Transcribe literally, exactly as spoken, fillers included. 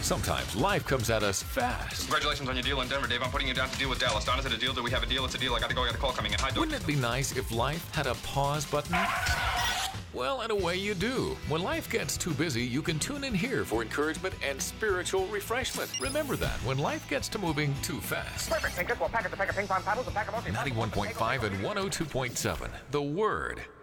Sometimes life comes at us fast. Congratulations on your deal in Denver, Dave. I'm putting you down to deal with Dallas. Don, is it a deal? Do we have a deal? It's a deal. I gotta go. I got a call coming in. Hi, Wouldn't it be nice if life had a pause button? Well, in a way you do. When life gets too busy, you can tune in here for encouragement and spiritual refreshment. Remember that when life gets to moving too fast. Perfect. Think this will pack it, the pack of ping pong paddles, a pack of ninety-one point five and one oh two point seven. The Word.